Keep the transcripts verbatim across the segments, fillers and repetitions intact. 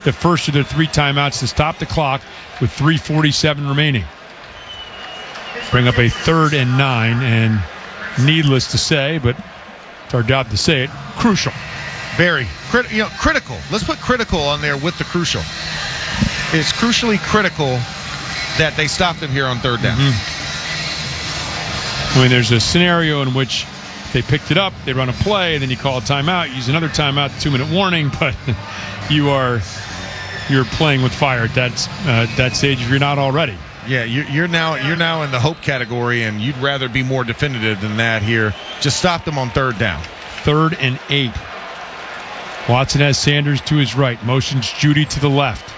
the first of their three timeouts to stop the clock with three forty-seven remaining. Bring up a third and nine, and needless to say, but it's our job to say it, crucial. Very crit- you know, critical. Let's put critical on there with the crucial. It's crucially critical that they stop them here on third down. Mm-hmm. I mean, there's a scenario in which they picked it up, they run a play, and then you call a timeout, use another timeout, two-minute warning, but you are you're playing with fire at that uh, that stage if you're not already. Yeah, you're, you're now you're now in the hope category, and you'd rather be more definitive than that here. Just stop them on third down. Third and eight. Watson has Sanders to his right, motions Judy to the left.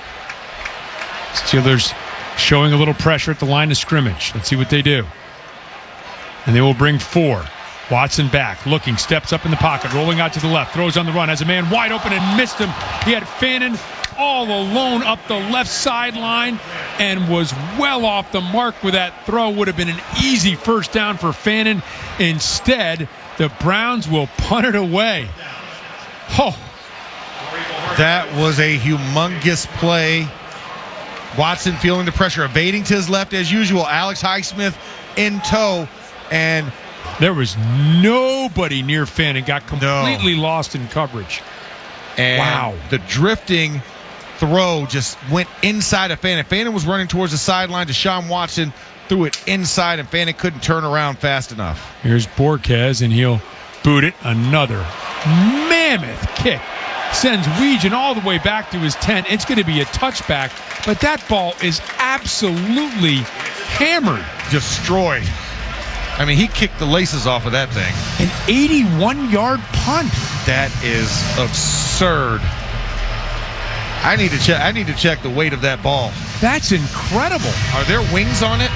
Steelers showing a little pressure at the line of scrimmage. Let's see what they do. And they will bring four. Watson back, looking, steps up in the pocket, rolling out to the left, throws on the run, has a man wide open and missed him. He had Fannin all alone up the left sideline and was well off the mark with that throw. Would have been an easy first down for Fannin. Instead, the Browns will punt it away. Oh. That was a humongous play. Watson feeling the pressure, evading to his left as usual. Alex Highsmith in tow, and there was nobody near Fannin. Got completely no. lost in coverage. And wow. The drifting throw just went inside of Fannin. Fannin was running towards the sideline. Deshaun Watson threw it inside, and Fannin couldn't turn around fast enough. Here's Borquez, and he'll boot it. Another mammoth kick. Sends Weegan all the way back to his ten. It's going to be a touchback, but that ball is absolutely hammered. Destroyed. I mean, he kicked the laces off of that thing. An eighty-one-yard punt. That is absurd. I need to check. I need to check the weight of that ball. That's incredible. Are there wings on it?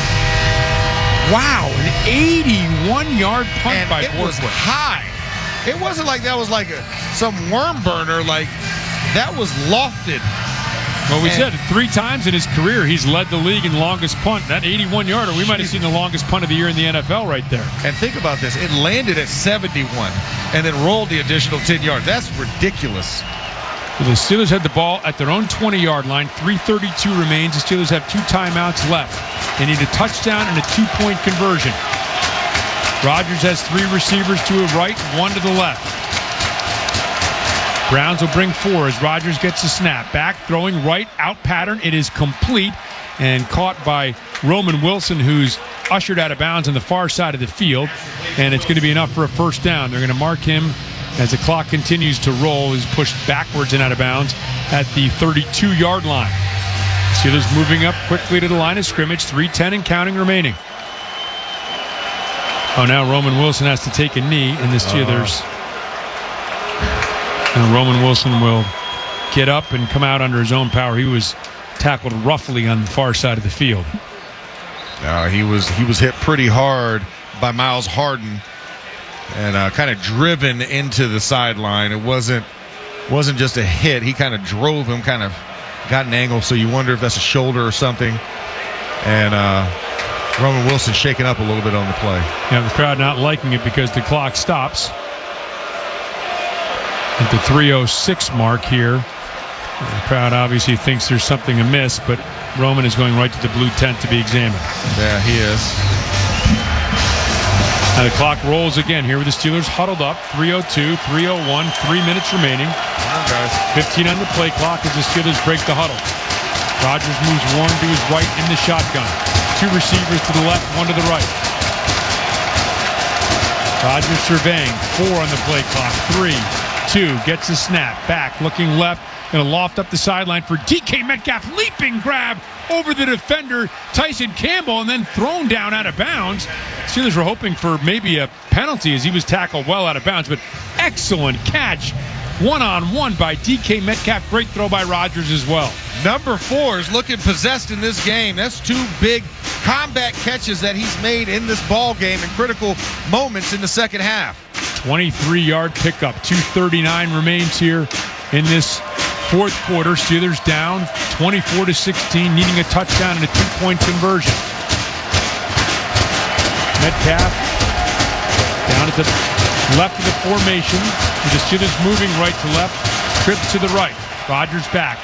Wow, an eighty-one-yard punt and by it Borquez. Was high. It wasn't like that was like a, some worm burner. Like that was lofted. Well, we and, said three times in his career he's led the league in longest punt. That eighty-one-yarder, we might have seen the longest punt of the year in the N F L right there. And think about this. It landed at seventy-one and then rolled the additional ten yards. That's ridiculous. So the Steelers had the ball at their own twenty-yard line. three thirty-two remains. The Steelers have two timeouts left. They need a touchdown and a two-point conversion. Rodgers has three receivers to his right, one to the left. Browns will bring four as Rodgers gets a snap. Back, throwing right, out pattern. It is complete and caught by Roman Wilson, who's ushered out of bounds on the far side of the field. And it's going to be enough for a first down. They're going to mark him as the clock continues to roll. He's pushed backwards and out of bounds at the thirty-two-yard line. Steelers moving up quickly to the line of scrimmage. three ten and counting remaining. Oh, now Roman Wilson has to take a knee, and the Steelers. Uh, and Roman Wilson will get up and come out under his own power. He was tackled roughly on the far side of the field. Uh, he was he was hit pretty hard by Miles Harden, and uh, kind of driven into the sideline. It wasn't wasn't just a hit. He kind of drove him, kind of got an angle. So you wonder if that's a shoulder or something. And. Uh, Roman Wilson shaking up a little bit on the play. Yeah, the crowd not liking it because the clock stops at the three oh six mark here. The crowd obviously thinks there's something amiss, but Roman is going right to the blue tent to be examined. Yeah, he is. Now the clock rolls again here with the Steelers huddled up. three oh two, three oh one, three minutes remaining. Come on, guys. fifteen on the play clock as the Steelers break the huddle. Rodgers moves Warren to his right in the shotgun. Two receivers to the left, one to the right. Rodgers surveying. Four on the play clock. Three, two, gets a snap. Back, looking left. Going to loft up the sideline for D K Metcalf. Leaping grab over the defender, Tyson Campbell, and then thrown down out of bounds. Steelers were hoping for maybe a penalty as he was tackled well out of bounds, but excellent catch. One-on-one by D K Metcalf. Great throw by Rodgers as well. Number four is looking possessed in this game. That's two big combat catches that he's made in this ball game in critical moments in the second half. twenty-three-yard pickup. two thirty-nine remains here in this fourth quarter. Steelers down twenty-four to sixteen, needing a touchdown and a two-point conversion. Metcalf down at the left of the formation, with the Steelers moving right to left, trips to the right. Rodgers back.